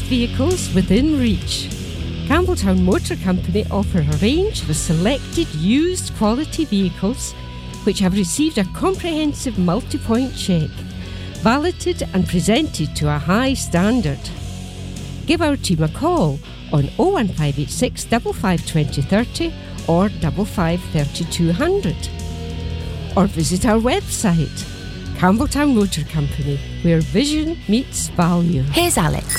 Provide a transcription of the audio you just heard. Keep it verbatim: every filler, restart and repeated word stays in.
vehicles within reach. Campbelltown Motor Company offer a range of selected used quality vehicles which have received a comprehensive multi-point check, validated and presented to a high standard. Give our team a call on oh one five eight six, five five two oh three oh or five five three two hundred. Or visit our website, Campbelltown Motor Company, where vision meets value. Here's Alex.